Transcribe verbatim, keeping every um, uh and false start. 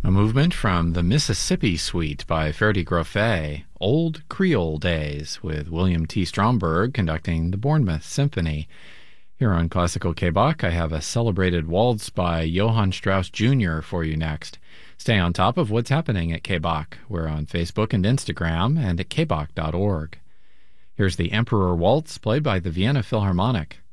A movement from the Mississippi Suite by Ferdi Grofé, Old Creole Days, with William T. Stromberg conducting the Bournemouth Symphony. Here on Classical K-Bach, I have a celebrated waltz by Johann Strauss Junior for you next. Stay on top of what's happening at K-Bach. We're on Facebook and Instagram and at k bach dot org. Here's the Emperor Waltz, played by the Vienna Philharmonic.